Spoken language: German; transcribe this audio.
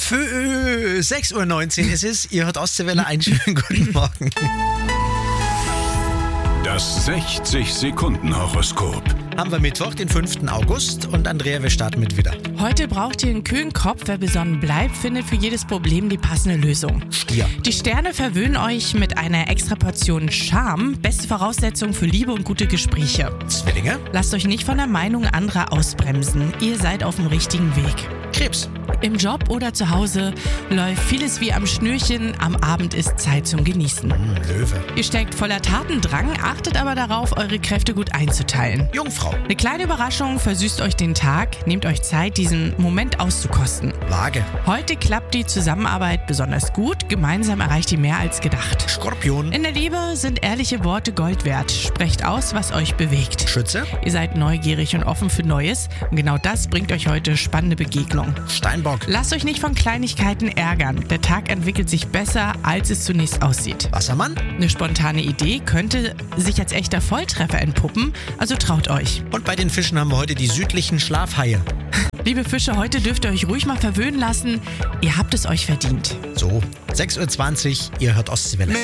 6:19 Uhr ist es. Ihr hört Ostseewelle, einen schönen guten Morgen. Das 60-Sekunden-Horoskop. Haben wir Mittwoch, den 5. August und Andrea, wir starten mit Widder. Heute braucht ihr einen kühlen Kopf. Wer besonnen bleibt, findet für jedes Problem die passende Lösung. Stier. Die Sterne verwöhnen euch mit einer extra Portion Charme. Beste Voraussetzung für Liebe und gute Gespräche. Zwillinge. Lasst euch nicht von der Meinung anderer ausbremsen. Ihr seid auf dem richtigen Weg. Krebs. Im Job oder zu Hause läuft vieles wie am Schnürchen. Am Abend ist Zeit zum Genießen. Löwe. Ihr steckt voller Tatendrang, achtet aber darauf, eure Kräfte gut einzuteilen. Jungfrau. Eine kleine Überraschung versüßt euch den Tag. Nehmt euch Zeit, diesen Moment auszukosten. Waage. Heute klappt die Zusammenarbeit besonders gut. Gemeinsam erreicht ihr mehr als gedacht. Skorpion. In der Liebe sind ehrliche Worte Gold wert. Sprecht aus, was euch bewegt. Schütze. Ihr seid neugierig und offen für Neues. Und genau das bringt euch heute spannende Begegnungen. Steinbock. Lasst euch nicht von Kleinigkeiten ärgern. Der Tag entwickelt sich besser, als es zunächst aussieht. Wassermann. Eine spontane Idee könnte sich als echter Volltreffer entpuppen, also traut euch. Und bei den Fischen haben wir heute die südlichen Schlafhaie. Liebe Fische, heute dürft ihr euch ruhig mal verwöhnen lassen. Ihr habt es euch verdient. So, 6:20 Uhr, ihr hört Ostseewelle.